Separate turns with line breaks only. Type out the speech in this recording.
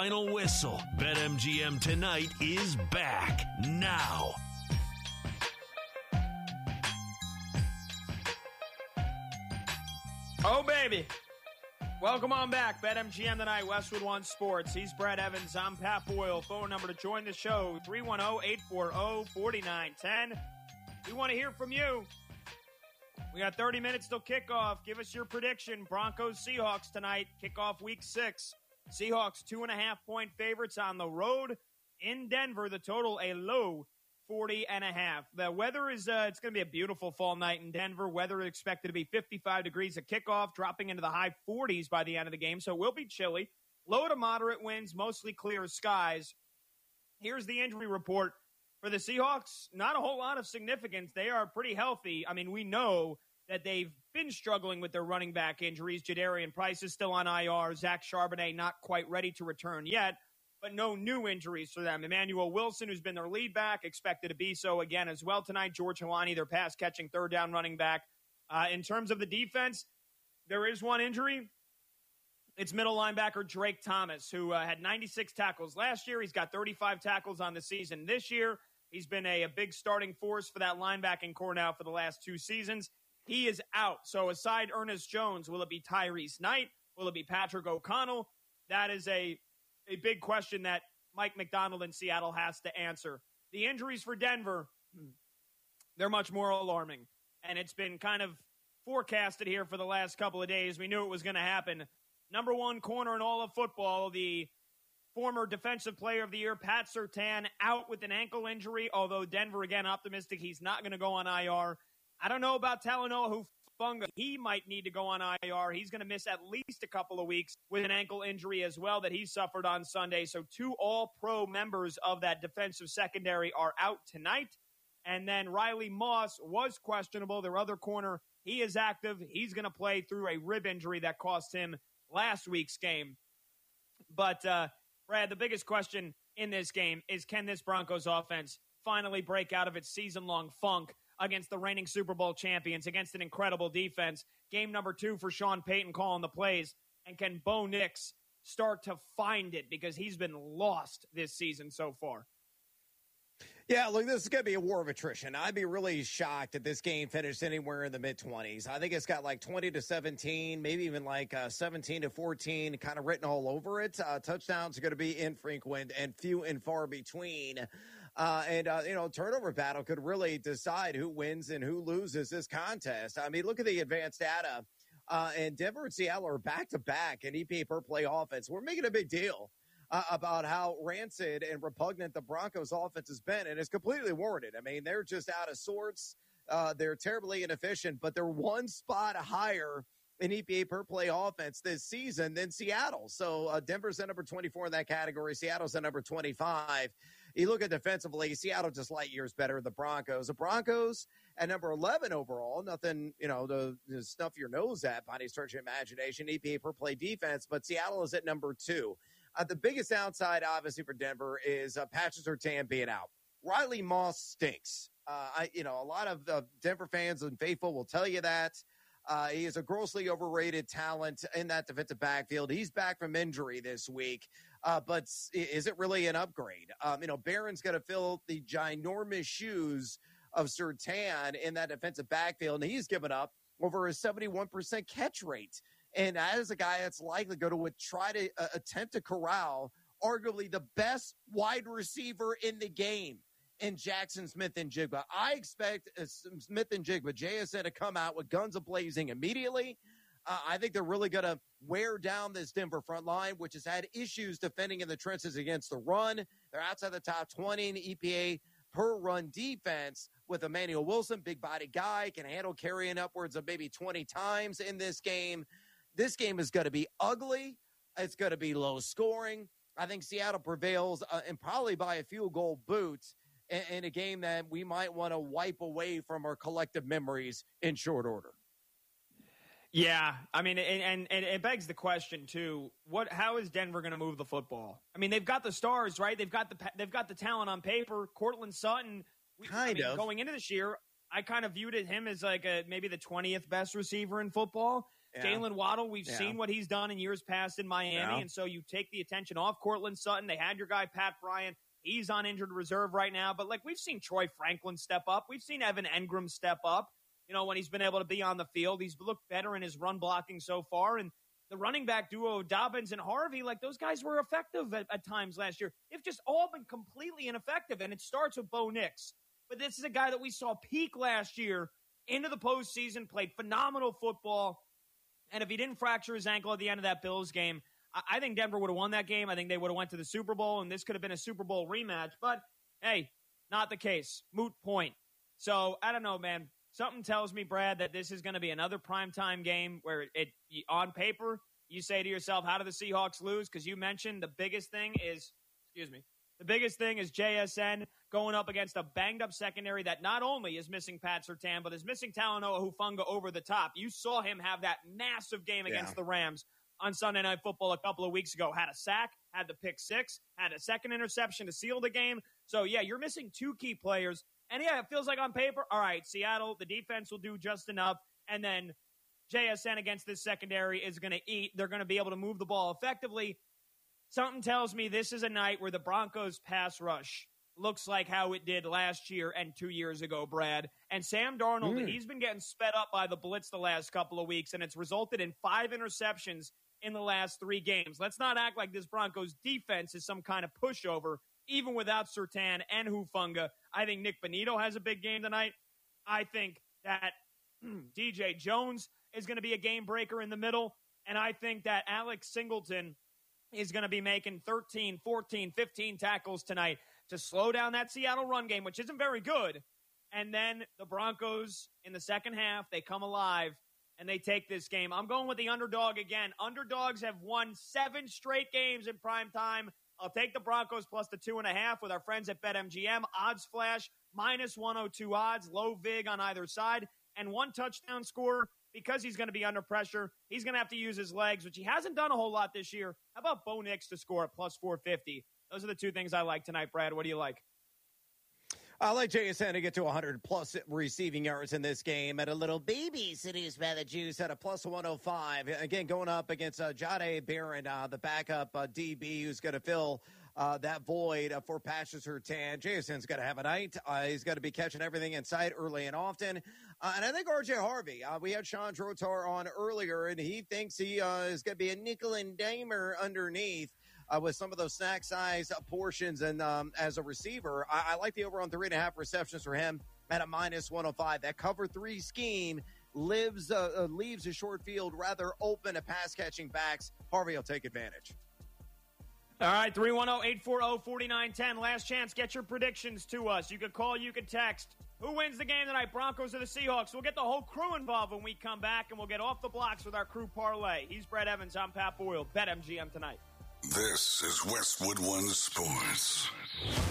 final whistle. BetMGM Tonight is back now.
Oh, baby. Welcome on back. BetMGM Tonight, Westwood One Sports. He's Brad Evans. I'm Pat Boyle. Phone number to join the show, 310-840-4910. We want to hear from you. We got 30 minutes till kickoff. Give us your prediction. Broncos-Seahawks tonight. Kickoff week 6. Seahawks 2.5-point favorites on the road in Denver. The total a low 40.5. The weather is, it's going to be a beautiful fall night in Denver. Weather is expected to be 55 degrees at kickoff, dropping into the high 40s by the end of the game. So it will be chilly. Low to moderate winds, mostly clear skies. Here's the injury report for the Seahawks. Not a whole lot of significance. They are pretty healthy. I mean, we know that they've been struggling with their running back injuries. Jadarian Price is still on IR. Zach Charbonnet not quite ready to return yet, but no new injuries for them. Emmanuel Wilson, who's been their lead back, expected to be so again as well tonight. George Helani, their pass-catching third-down running back. In terms of the defense, there is one injury. It's middle linebacker Drake Thomas, who had 96 tackles last year. He's got 35 tackles on the season this year. He's been a big starting force for that linebacking core now for the last 2 seasons. He is out. So aside Ernest Jones, will it be Tyrese Knight? Will it be Patrick O'Connell? That is a big question that Mike McDonald in Seattle has to answer. The injuries for Denver, they're much more alarming. And it's been kind of forecasted here for the last couple of days. We knew it was going to happen. Number 1 corner in all of football, the former Defensive Player of the Year, Pat Surtain, out with an ankle injury, although Denver, again, optimistic he's not going to go on IR. I don't know about Talanoa Hufanga. He might need to go on IR. He's going to miss at least a couple of weeks with an ankle injury as well that he suffered on Sunday. So 2 all-pro members of that defensive secondary are out tonight. And then Riley Moss was questionable. Their other corner, he is active. He's going to play through a rib injury that cost him last week's game. But, Brad, the biggest question in this game is, can this Broncos offense finally break out of its season-long funk against the reigning Super Bowl champions, against an incredible defense? Game number 2 for Sean Payton calling the plays. And can Bo Nix start to find it? Because he's been lost this season so far.
Yeah, look, this is going to be a war of attrition. I'd be really shocked if this game finished anywhere in the mid-20s. I think it's got like 20-17, maybe even like 17-14 kind of written all over it. Touchdowns are going to be infrequent and few and far between. Turnover battle could really decide who wins and who loses this contest. I mean, look at the advanced data. And Denver and Seattle are back-to-back in EPA per play offense. We're making a big deal about how rancid and repugnant the Broncos offense has been, and it's completely warranted. I mean, they're just out of sorts. They're terribly inefficient, but they're one spot higher in EPA per play offense this season than Seattle. So Denver's at number 24 in that category. Seattle's at number 25. You look at defensively, Seattle just light years better than the Broncos. The Broncos at number 11 overall, nothing, to stuff your nose at by any stretch of imagination, EPA per play defense, but Seattle is at number 2. The biggest downside, obviously, for Denver is Patrick Surtain being out. Riley Moss stinks. A lot of Denver fans and faithful will tell you that. He is a grossly overrated talent in that defensive backfield. He's back from injury this week, but is it really an upgrade? Barron's going to fill the ginormous shoes of Surtain in that defensive backfield, and he's given up over a 71% catch rate. And as a guy that's likely going to try to attempt to corral arguably the best wide receiver in the game in Jackson Smith-Njigba. I expect Smith-Njigba, JSN, to come out with guns a-blazing immediately. I think they're really going to wear down this Denver front line, which has had issues defending in the trenches against the run. They're outside the top 20 in EPA per run defense with Emmanuel Wilson, big body guy, can handle carrying upwards of maybe 20 times in this game. This game is going to be ugly. It's going to be low scoring. I think Seattle prevails and probably by a field goal boot in a game that we might want to wipe away from our collective memories in short order.
Yeah, I mean, and it begs the question too: how is Denver going to move the football? I mean, they've got the stars, right? They've got the talent on paper. Cortland Sutton, going into this year, I kind of viewed him as like maybe the 20th best receiver in football.
Yeah.
Jalen Waddle, we've seen what he's done in years past in Miami, and so you take the attention off Cortland Sutton. They had your guy, Pat Bryant. He's on injured reserve right now, but we've seen Troy Franklin step up. We've seen Evan Engram step up, when he's been able to be on the field. He's looked better in his run blocking so far, and the running back duo, Dobbins and Harvey, those guys were effective at times last year. They've just all been completely ineffective, and it starts with Bo Nix. But this is a guy that we saw peak last year into the postseason, played phenomenal football, and if he didn't fracture his ankle at the end of that Bills game, I think Denver would have won that game. I think they would have went to the Super Bowl, and this could have been a Super Bowl rematch. But, hey, not the case. Moot point. So, I don't know, man. Something tells me, Brad, that this is going to be another primetime game where on paper, you say to yourself, how do the Seahawks lose? Because you mentioned the biggest thing is JSN going up against a banged-up secondary that not only is missing Pat Surtain, but is missing Talanoa Hufanga over the top. You saw him have that massive game against the Rams on Sunday Night Football a couple of weeks ago. Had a sack, had the pick six, had a second interception to seal the game. So, you're missing two key players. And, it feels like on paper, all right, Seattle, the defense will do just enough. And then JSN against this secondary is going to eat. They're going to be able to move the ball effectively. Something tells me this is a night where the Broncos pass rush looks like how it did last year and 2 years ago, Brad. And Sam Darnold, he's been getting sped up by the blitz the last couple of weeks, and it's resulted in 5 interceptions in the last 3 games. Let's not act like this Broncos defense is some kind of pushover, even without Surtain and Hufanga. I think Nick Bonito has a big game tonight. I think that DJ Jones is going to be a game breaker in the middle, and I think that Alex Singleton is going to be making 13, 14, 15 tackles tonight to slow down that Seattle run game, which isn't very good. And then the Broncos in the second half, they come alive and they take this game. I'm going with the underdog again. Underdogs have won 7 straight games in prime time. I'll take the Broncos plus the 2.5 with our friends at BetMGM. Odds flash, minus 102 odds, low vig on either side, and 1 touchdown score. Because he's going to be under pressure, he's going to have to use his legs, which he hasn't done a whole lot this year. How about Bo Nix to score at plus 450? Those are the 2 things I like tonight, Brad. What do you like?
I like JSN to get to 100-plus receiving yards in this game. And a little baby Cities by the Juice at a plus 105. Again, going up against Jahdae Barron, the backup DB who's going to fill that void for Patrick Surtain. JSN's going to have a night. He's going to be catching everything in sight early and often. And I think R.J. Harvey, we had Sean Drotar on earlier, and he thinks he is going to be a nickel and dimer underneath with some of those snack size portions. And as a receiver, I like the over on 3.5 receptions for him at a minus 105. That cover 3 scheme leaves a short field rather open to pass-catching backs. Harvey will take advantage.
All right, 310-840-4910. Last chance. Get your predictions to us. You can call, you can text. Who wins the game tonight, Broncos or the Seahawks? We'll get the whole crew involved when we come back, and we'll get off the blocks with our crew parlay. He's Brett Evans. I'm Pat Boyle. BetMGM tonight.
This is Westwood One Sports.